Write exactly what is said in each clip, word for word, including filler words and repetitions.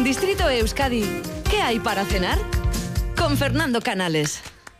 Distrito Euskadi. ¿Qué hay para cenar? Con Fernando Canales.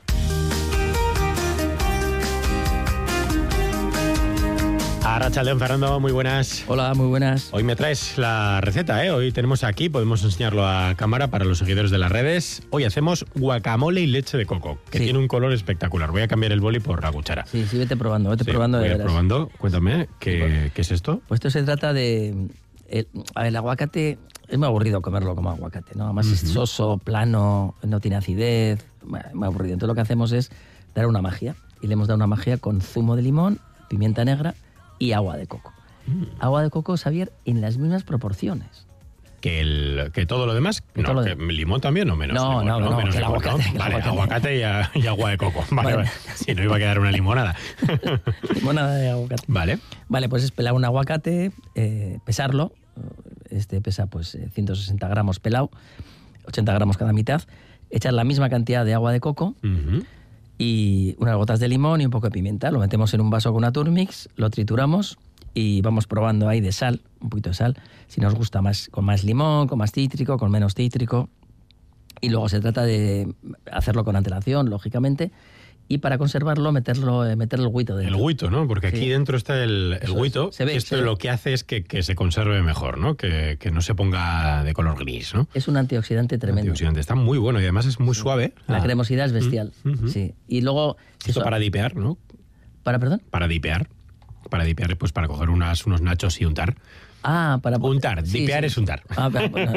Arratsaldeon, Fernando, muy buenas. Hola, muy buenas. Hoy me traes la receta, ¿eh? Hoy tenemos aquí, podemos enseñarlo a cámara para los seguidores de las redes. Hoy hacemos guacamole y leche de coco, que Sí. tiene un color espectacular. Voy a cambiar el boli por la cuchara. Sí, sí, vete probando, vete Sí, probando. voy de a ir veras. probando. Cuéntame, ¿qué, ¿qué es esto? Pues esto se trata de... El, a ver, el aguacate, es muy aburrido comerlo como aguacate, ¿no? Además es soso, plano, no tiene acidez, bueno, muy aburrido. Entonces lo que hacemos es dar una magia. Y le hemos dado una magia con zumo de limón, pimienta negra y agua de coco. Mm. Agua de coco, Xavier, en las mismas proporciones. Que, el, que todo lo demás, Que no, todo lo que de- limón también o menos. No, limón, no, no, menos que el limón, aguacate, que el Vale, aguacate. aguacate y, a- y agua de coco. Vale, Vale. vale. Si no iba a quedar una limonada. Limonada de aguacate. Vale. Vale, pues es pelar un aguacate, eh, pesarlo. Este pesa pues eh, ciento sesenta gramos pelado, ochenta gramos cada mitad. Echar la misma cantidad de agua de coco Ujú. y unas gotas de limón y un poco de pimienta. Lo metemos en un vaso con una Turmix, lo trituramos y vamos probando ahí de sal, un poquito de sal, si nos gusta más con más limón, con más cítrico, con menos cítrico. Y luego se trata de hacerlo con antelación, lógicamente, y para conservarlo meterlo, eh, meter el huito El dentro. huito, ¿no? Porque aquí Sí. dentro está el, el Eso es. huito. Se ve, y esto se ve. lo que hace es que, que se conserve mejor, ¿no? Que, que no se ponga de color gris, ¿no? Es un antioxidante tremendo. Antioxidante. Está muy bueno y además es muy suave. La Ah. cremosidad es bestial. Mm, ujú. Sí. Y luego... si Esto eso- para dipear, ¿no? ¿Para, perdón? Para dipear. Para dipear, pues para coger unas, unos nachos y untar. Ah, para... Untar. Sí, Dipear sí. es untar. Ah, pero, bueno,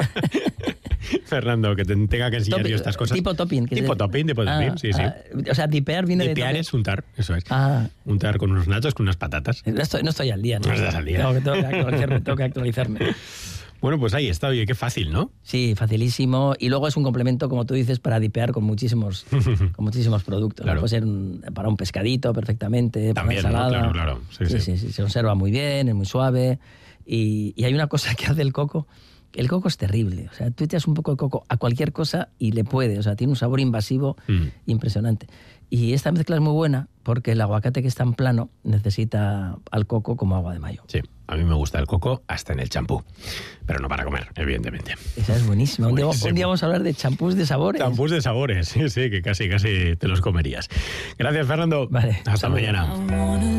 Fernando, que te tenga que enseñar topi- yo estas cosas. Tipo topping. que Tipo se- topping, tipo Ah, topping, sí, sí. ah, o sea, dipear viene Dipear de... es untar, eso es. Ah, Untar con unos nachos, con unas patatas. no estoy, no estoy al día. No estás al día. Tengo que, tengo que actualizarme, tengo que actualizarme. Bueno, pues ahí está. Oye, qué fácil, ¿no? Sí, facilísimo. Y luego es un complemento, como tú dices, para dipear con muchísimos, con muchísimos productos. Claro. Puede ser un- para un pescadito perfectamente, También, para ¿no? una ensalada. Claro, claro. Sí, Sí, sí. sí, sí, se conserva muy bien, es muy suave. Y, y hay una cosa que hace el coco. El coco es terrible. O sea, tú echas un poco de coco a cualquier cosa y le puede. O sea, tiene un sabor invasivo Mm. impresionante. Y esta mezcla es muy buena porque el aguacate, que es tan plano, necesita al coco como agua de mayo. Sí, a mí me gusta el coco hasta en el champú. Pero no para comer, evidentemente. Esa es buenísima. Un día, Buenísimo. un día vamos a hablar de champús de sabores. Champús de sabores, sí, sí, que casi, casi te los comerías. Gracias, Fernando. Vale, Hasta saludos. mañana.